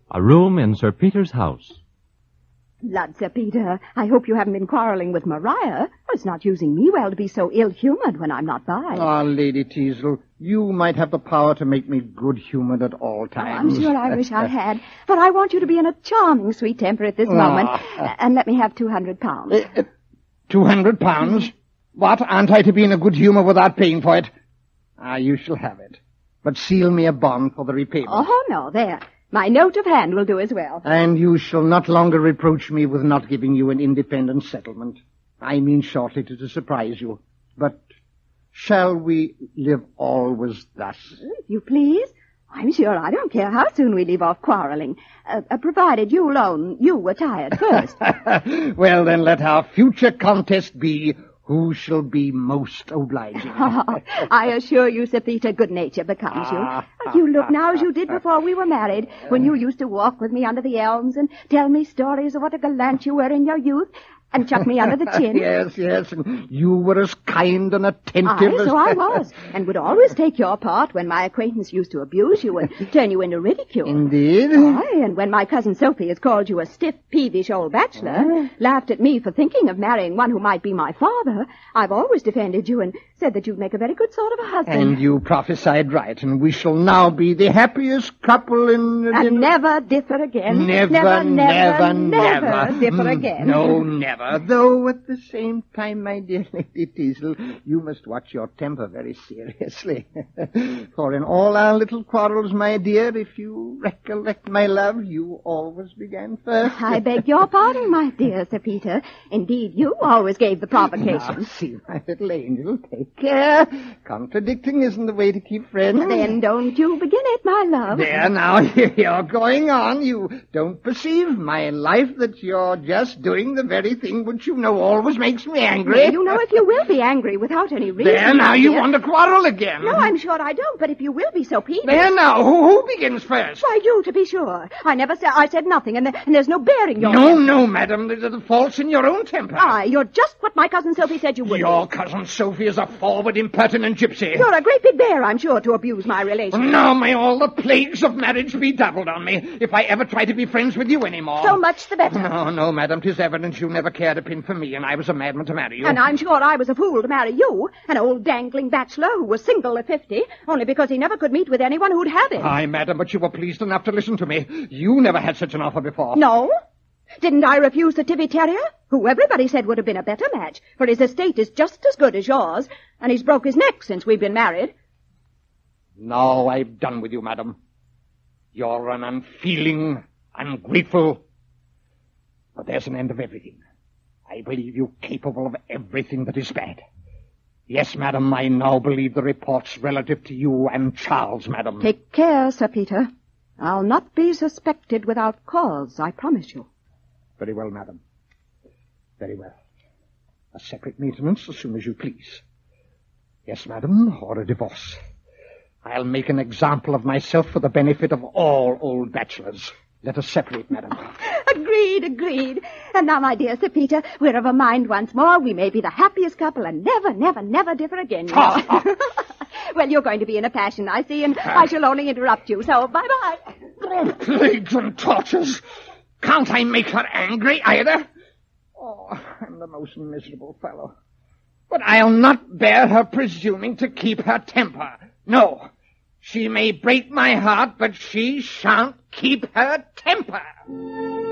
A room in Sir Peter's house. Lud, Sir Peter, I hope you haven't been quarrelling with Maria. It's not using me well to be so ill-humored when I'm not by. Ah, Lady Teazle, you might have the power to make me good-humored at all times. I'm sure I wish I had. But I want you to be in a charming sweet temper at this moment. And let me have £200. £200? What? Aren't I to be in a good humor without paying for it? Ah, you shall have it. But seal me a bond for the repayment. Oh, no, there. My note of hand will do as well. And you shall not longer reproach me with not giving you an independent settlement. I mean shortly to surprise you. But shall we live always thus? If you please. I'm sure I don't care how soon we leave off quarreling, provided you alone, you were tired first. Well, then let our future contest be who shall be most obliging. I assure you, Sir Peter, good nature becomes you. You look now as you did before we were married, when you used to walk with me under the elms and tell me stories of what a gallant you were in your youth, and chuck me under the chin. Yes, and you were as kind and attentive as... So I was, and would always take your part when my acquaintance used to abuse you and turn you into ridicule. Indeed? Aye, and when my cousin Sophie has called you a stiff, peevish old bachelor, laughed at me for thinking of marrying one who might be my father, I've always defended you and said that you'd make a very good sort of a husband. And you prophesied right, and we shall now be the happiest couple in... And never differ again. Never differ again. No, never. Though at the same time, my dear Lady Teazle, you must watch your temper very seriously. For in all our little quarrels, my dear, if you recollect, my love, you always began first. I beg your pardon, my dear Sir Peter. Indeed, you always gave the provocation. Now, see, my little angel, take care. Contradicting isn't the way to keep friends. Then don't you begin it, my love. There, now, you're going on. You don't perceive, my life, that you're just doing the very thing which you know always makes me angry. You know if you will be angry without any reason. There, now, you want to quarrel again. No, I'm sure I don't, but if you will be so peevish. There, now, who begins first? Why, you, to be sure. I said nothing, and there's no bearing your... No, madam, the fault's in your own temper. Aye, you're just what my cousin Sophie said you would Your cousin Sophie is a forward, impertinent gypsy. You're a great big bear, I'm sure, to abuse my relation. Now may all the plagues of marriage be doubled on me if I ever try to be friends with you anymore. So much the better. No, madam, 'tis evident you never cared a pin for me, and I was a madman to marry you. And I'm sure I was a fool to marry you, an old dangling bachelor who was single at 50, only because he never could meet with anyone who'd have him. Aye, madam, but you were pleased enough to listen to me. You never had such an offer before. No? Didn't I refuse the Tivy Terrier, who everybody said would have been a better match, for his estate is just as good as yours, and he's broke his neck since we've been married? No, I've done with you, madam. You're an unfeeling, ungrateful... But there's an end of everything. I believe you capable of everything that is bad. Yes, madam, I now believe the reports relative to you and Charles, madam. Take care, Sir Peter. I'll not be suspected without cause, I promise you. Very well, madam. Very well. A separate maintenance as soon as you please. Yes, madam, or a divorce. I'll make an example of myself for the benefit of all old bachelors. Let us separate, madam. Agreed. And now, my dear Sir Peter, we're of a mind once more. We may be the happiest couple and never differ again. You know. Well, you're going to be in a passion, I see, and I shall only interrupt you, so bye-bye. Plagues and tortures. Can't I make her angry either? Oh, I'm the most miserable fellow. But I'll not bear her presuming to keep her temper. No. She may break my heart, but she shan't keep her temper.